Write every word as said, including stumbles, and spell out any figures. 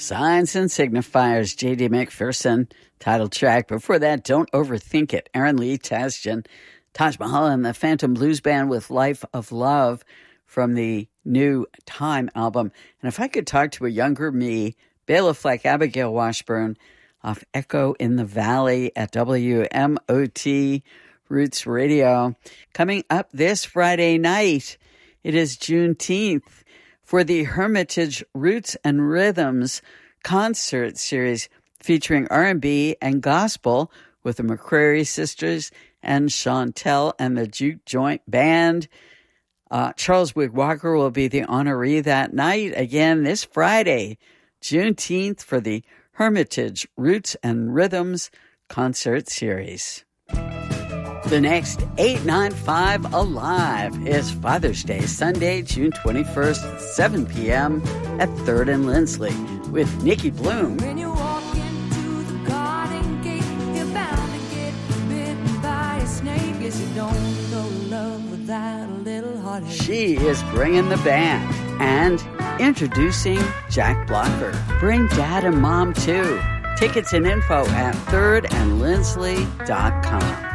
Signs and Signifiers, J D McPherson, title track. Before that, Don't Overthink It, Aaron Lee Tasjan, Taj Mahal and the Phantom Blues Band with Life of Love from the new Time album. And if I could talk to a younger me, Bela Fleck, Abigail Washburn off Echo in the Valley at W M O T Roots Radio. Coming up this Friday night, it is Juneteenth for the Hermitage Roots and Rhythms concert series featuring R and B and gospel with the McCrary Sisters and Chantel and the Juke Joint Band. Uh, Charles Wigwalker will be the honoree that night. Again, this Friday, Juneteenth, for the Hermitage Roots and Rhythms concert series. The next eight ninety-five Alive is Father's Day, Sunday, June twenty-first, at seven p.m. at third and Lindsley with Nikki Bloom. When you walk into the garden gate, you're bound to get bitten by a snake. Yes, you don't know love without a little heartache. She is bringing the band and introducing Jack Blocker. Bring dad and mom too. Tickets and info at third and lindsley dot com.